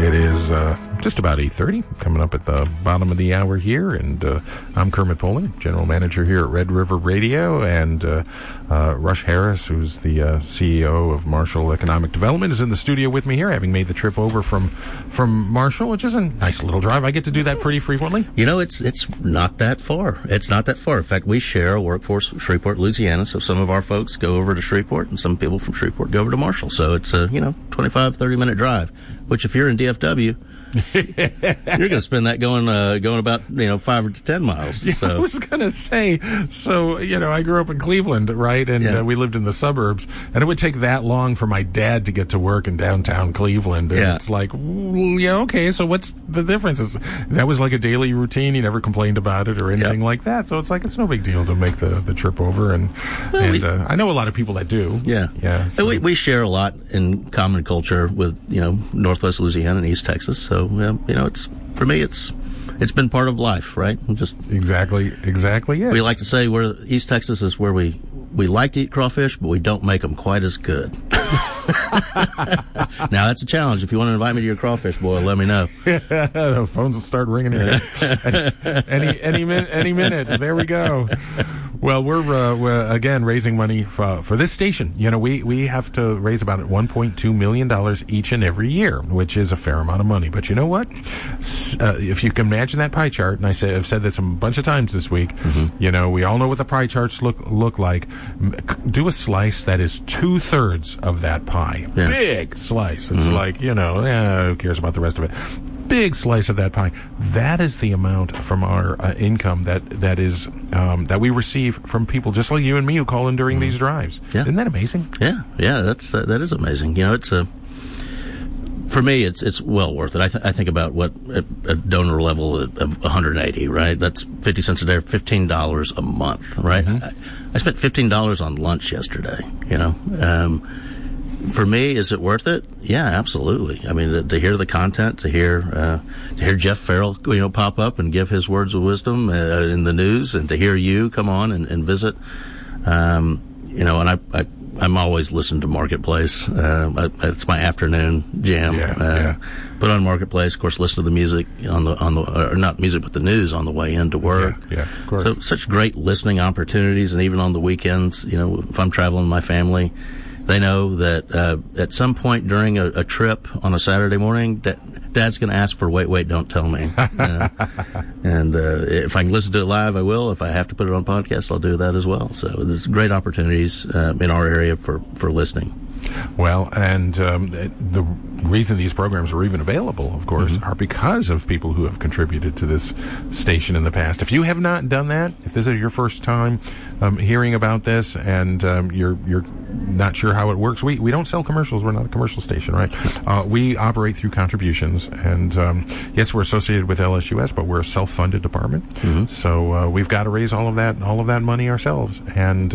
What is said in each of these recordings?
It is just about 8:30, coming up at the bottom of the hour here, and I'm Kermit Poling, General Manager here at Red River Radio, and Rush Harris, who's the CEO of Marshall Economic Development, is in the studio with me here, having made the trip over from Marshall, which is a nice little drive. I get to do that pretty frequently. You know, it's not that far. It's not that far. In fact, we share a workforce from Shreveport, Louisiana, so some of our folks go over to Shreveport, and some people from Shreveport go over to Marshall. So it's a 25, 30-minute drive, which if you're in DFW, you're going to spend that going about 5 to 10 miles. Yeah, so. I was going to say, so I grew up in Cleveland, right, and we lived in the suburbs, and it would take that long for my dad to get to work in downtown Cleveland, and it's like, okay, so what's the difference? That was like a daily routine. He never complained about it or anything like that, so it's like it's no big deal to make the trip over, and I know a lot of people that do. Yeah. So we share a lot in common culture with Northwest Louisiana and East Texas, so it's for me it's been part of life, right? Just exactly. Yeah. We like to say East Texas is where we like to eat crawfish, but we don't make them quite as good. Now that's a challenge. If you want to invite me to your crawfish boil, let me know. The phones will start ringing here. any minute. There we go. Well, we're again raising money for this station. We have to raise about $1.2 million each and every year, which is a fair amount of money. But you know what? If you can imagine that pie chart, and I've said this a bunch of times this week. Mm-hmm. We all know what the pie charts look like. Do a slice that is 2/3 of that pie. Yeah. Big slice. It's like, who cares about the rest of it? Big slice of that pie. That is the amount from our income that is that we receive from people just like you and me who call in during these drives. Yeah. Isn't that amazing? Yeah, that is amazing. For me, it's well worth it. I think about what a donor level of 180, right? That's 50 cents a day, $15 a month, right? Mm-hmm. I spent $15 on lunch yesterday. For me, is it worth it? Yeah, absolutely. I mean, to hear the content, to hear Jeff Farrell, pop up and give his words of wisdom in the news, and to hear you come on and visit, and I'm always listening to Marketplace. It's my afternoon jam. Put on Marketplace, of course, listen to the music or not music, but the news on the way into work. Yeah, of course. So such great listening opportunities, and even on the weekends, if I'm traveling with my family, they know that at some point during a trip on a Saturday morning, Dad's going to ask for wait, don't tell me. And if I can listen to it live, I will. If I have to put it on podcast, I'll do that as well. So there's great opportunities in our area for listening. Well, and the reason these programs are even available, of course, are because of people who have contributed to this station in the past. If you have not done that, if this is your first time hearing about this, and you're not sure how it works, we don't sell commercials. We're not a commercial station, right? We operate through contributions, and yes, we're associated with LSUS, but we're a self-funded department. Mm-hmm. So we've got to raise all of that money ourselves, and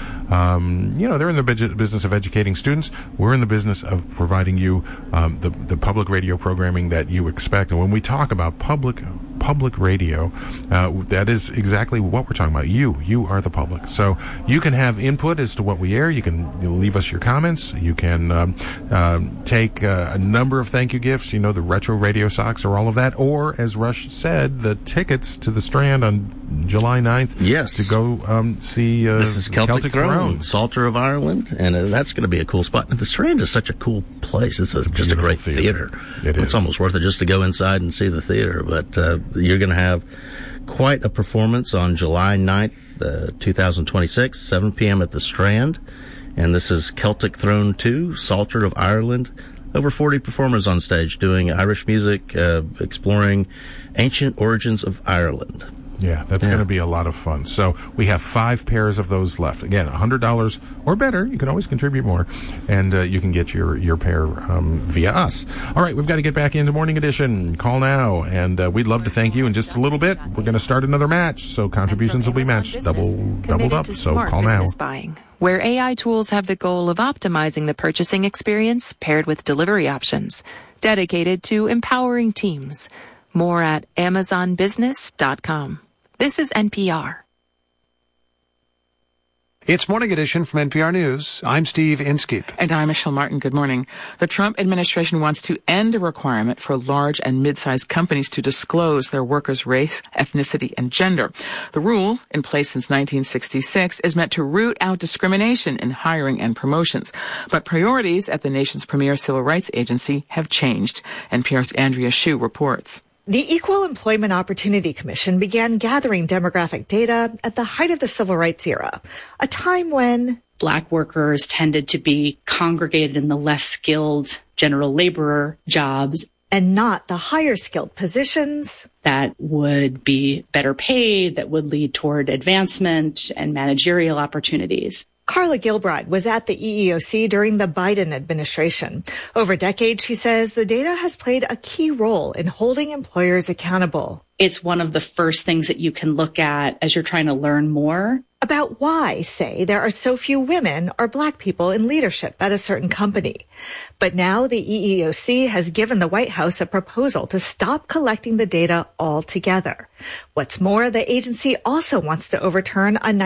they're in the business of educating students. We're in the business of providing you the public radio programming that you expect. And when we talk about public radio, that is exactly what we're talking about. You are the public. So you can have input as to what we air. You can leave us your comments. You can take a number of thank you gifts, the retro radio socks or all of that. Or, as Rush said, the tickets to the Strand on July 9th. Yes. To go see this is Celtic Throne, Psalter of Ireland. And that's going to be a cool spot. And the Strand is such a cool place. It's just a great theater. It's almost worth it just to go inside and see the theater. But you're going to have quite a performance on July 9th, 2026, 7 p.m. at the Strand. And this is Celtic Throne 2, Psalter of Ireland. Over 40 performers on stage doing Irish music, exploring ancient origins of Ireland. Yeah, that's going to be a lot of fun. So we have 5 pairs of those left. Again, $100 or better. You can always contribute more, and you can get your pair via us. All right, we've got to get back into Morning Edition. Call now, and we'd love to thank you in just a little bit. We're going to start another match, so contributions will be matched doubled up. So call now. Buying, where AI tools have the goal of optimizing the purchasing experience paired with delivery options, dedicated to empowering teams. More at AmazonBusiness.com. This is NPR. It's Morning Edition from NPR News. I'm Steve Inskeep. And I'm Michelle Martin. Good morning. The Trump administration wants to end a requirement for large and mid-sized companies to disclose their workers' race, ethnicity, and gender. The rule, in place since 1966, is meant to root out discrimination in hiring and promotions. But priorities at the nation's premier civil rights agency have changed. NPR's Andrea Hsu reports. The Equal Employment Opportunity Commission began gathering demographic data at the height of the civil rights era, a time when Black workers tended to be congregated in the less skilled general laborer jobs and not the higher skilled positions that would be better paid, that would lead toward advancement and managerial opportunities. Carla Gilbride was at the EEOC during the Biden administration. Over decades, she says, the data has played a key role in holding employers accountable. It's one of the first things that you can look at as you're trying to learn more about why, say, there are so few women or Black people in leadership at a certain company. But now the EEOC has given the White House a proposal to stop collecting the data altogether. What's more, the agency also wants to overturn a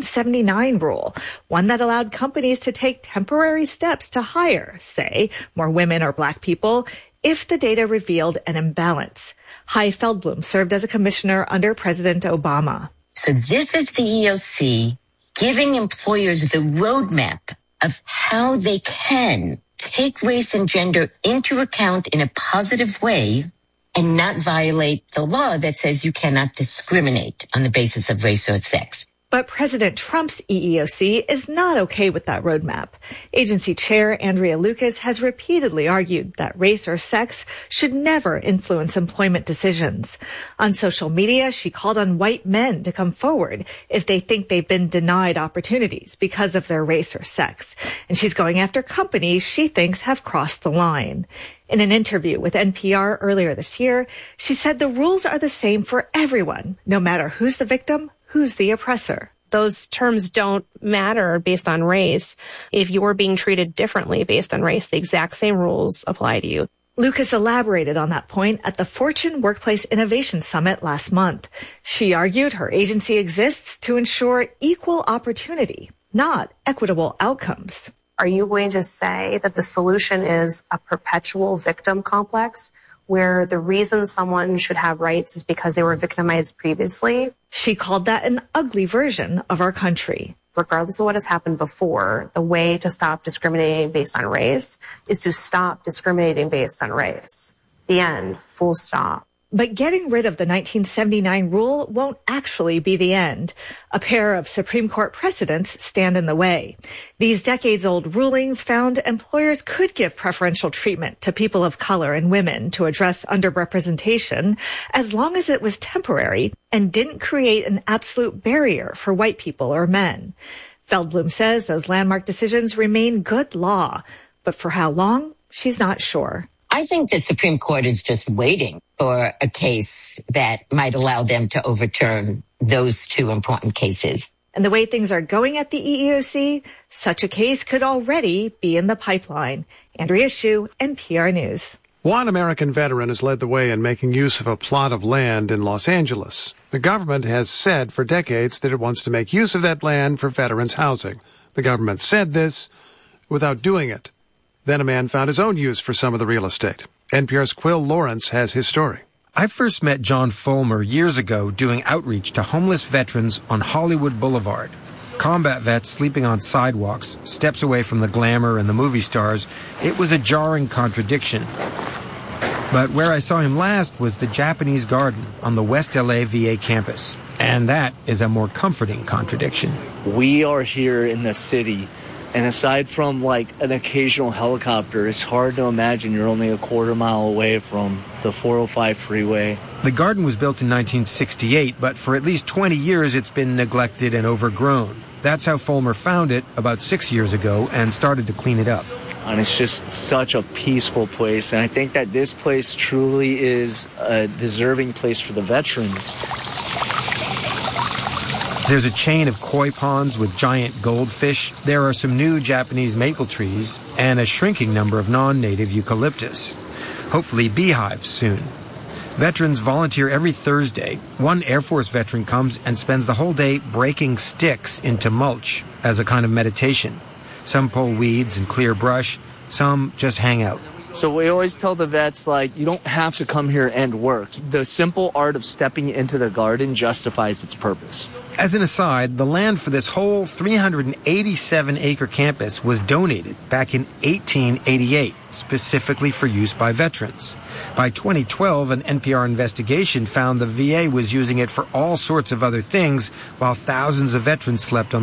1979 rule, one that allowed companies to take temporary steps to hire, say, more women or Black people if the data revealed an imbalance. Hai Feldblum served as a commissioner under President Obama. So this is the EEOC giving employers the roadmap of how they can take race and gender into account in a positive way and not violate the law that says you cannot discriminate on the basis of race or sex. But President Trump's EEOC is not okay with that roadmap. Agency Chair Andrea Lucas has repeatedly argued that race or sex should never influence employment decisions. On social media, she called on white men to come forward if they think they've been denied opportunities because of their race or sex. And she's going after companies she thinks have crossed the line. In an interview with NPR earlier this year, she said the rules are the same for everyone, no matter who's the victim, who's the oppressor. Those terms don't matter based on race. If you're being treated differently based on race, the exact same rules apply to you. Lucas elaborated on that point at the Fortune Workplace Innovation Summit last month. She argued her agency exists to ensure equal opportunity, not equitable outcomes. Are you going to say that the solution is a perpetual victim complex, where the reason someone should have rights is because they were victimized previously? She called that an ugly version of our country. Regardless of what has happened before, the way to stop discriminating based on race is to stop discriminating based on race. The end. Full stop. But getting rid of the 1979 rule won't actually be the end. A pair of Supreme Court precedents stand in the way. These decades-old rulings found employers could give preferential treatment to people of color and women to address underrepresentation as long as it was temporary and didn't create an absolute barrier for white people or men. Feldblum says those landmark decisions remain good law, but for how long, she's not sure. I think the Supreme Court is just waiting for a case that might allow them to overturn those two important cases. And the way things are going at the EEOC, such a case could already be in the pipeline. Andrea Hsu, NPR News. One American veteran has led the way in making use of a plot of land in Los Angeles. The government has said for decades that it wants to make use of that land for veterans' housing. The government said this without doing it. Then a man found his own use for some of the real estate. NPR's Quill Lawrence has his story. I first met John Fulmer years ago doing outreach to homeless veterans on Hollywood Boulevard. Combat vets sleeping on sidewalks, steps away from the glamour and the movie stars. It was a jarring contradiction. But where I saw him last was the Japanese Garden on the West LA VA campus. And that is a more comforting contradiction. We are here in the city. And aside from like an occasional helicopter, it's hard to imagine you're only a quarter mile away from the 405 freeway. The garden was built in 1968, but for at least 20 years it's been neglected and overgrown. That's how Fulmer found it about 6 years ago and started to clean it up. And it's just such a peaceful place. And I think that this place truly is a deserving place for the veterans. There's a chain of koi ponds with giant goldfish. There are some new Japanese maple trees and a shrinking number of non-native eucalyptus. Hopefully beehives soon. Veterans volunteer every Thursday. One Air Force veteran comes and spends the whole day breaking sticks into mulch as a kind of meditation. Some pull weeds and clear brush. Some just hang out. So we always tell the vets, you don't have to come here and work. The simple art of stepping into the garden justifies its purpose. As an aside, the land for this whole 387-acre campus was donated back in 1888, specifically for use by veterans. By 2012, an NPR investigation found the VA was using it for all sorts of other things, while thousands of veterans slept on